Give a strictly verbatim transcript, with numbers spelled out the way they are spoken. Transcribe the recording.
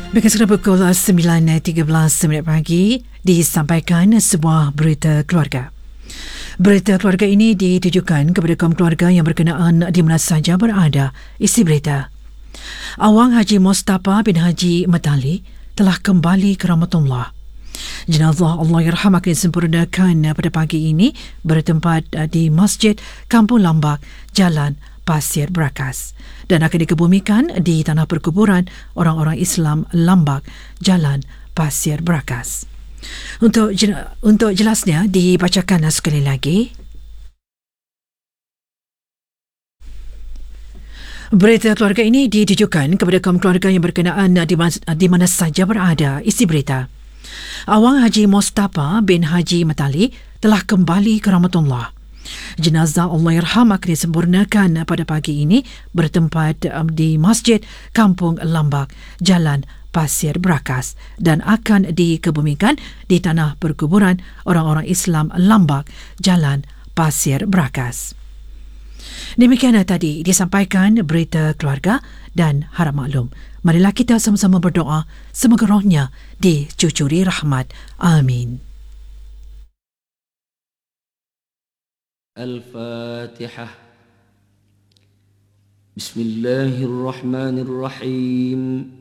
Sekitar pukul sembilan tiga belas minit pagi disampaikan sebuah berita keluarga. Berita keluarga ini ditujukan kepada kaum keluarga yang berkenaan di mana saja berada. Isi berita: Awang Haji Mustafa bin Haji Matali telah kembali ke rahmatullah. Jenazah Allahyarham akan disempurnakan pada pagi ini bertempat di Masjid Kampung Lambak, Jalan Pasir Berakas, dan akan dikebumikan di tanah perkuburan orang-orang Islam Lambak, Jalan Pasir Berakas. Untuk untuk jelasnya dibacakan sekali lagi. Berita keluarga ini ditujukan kepada kaum keluarga yang berkenaan di mana, di mana saja berada. Isi berita: Awang Haji Mustafa bin Haji Matali telah kembali ke rahmatullah. Jenazah Allahyarham akan disempurnakan pada pagi ini bertempat di Masjid Kampung Lambak, Jalan Pasir Berakas, dan akan dikebumikan di tanah perkuburan orang-orang Islam Lambak, Jalan Pasir Berakas. Demikian tadi disampaikan berita keluarga dan harap maklum. Marilah kita sama-sama berdoa semoga rohnya dicucuri rahmat. Amin. Al-Fatihah. Bismillahirrahmanirrahim.